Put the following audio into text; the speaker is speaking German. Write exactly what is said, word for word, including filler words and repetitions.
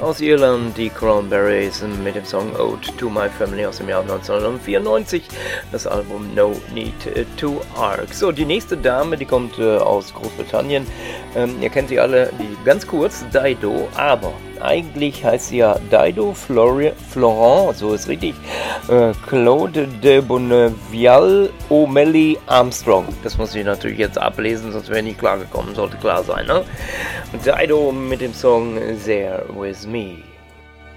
Aus Irland die Cranberries mit dem Song Ode to My Family aus dem Jahr neunzehnhundertvierundneunzig, das Album No Need to Arc. So, die nächste Dame, die kommt äh, aus Großbritannien. Ähm, ihr kennt sie alle, die ganz kurz, Dido, aber eigentlich heißt sie ja Dido Flori- Florent, so ist richtig, äh, Claude de Bonnevial O'Malley Armstrong. Das muss ich natürlich jetzt ablesen, sonst wäre nicht klar gekommen, sollte klar sein, ne? Dido mit dem Song There With Me.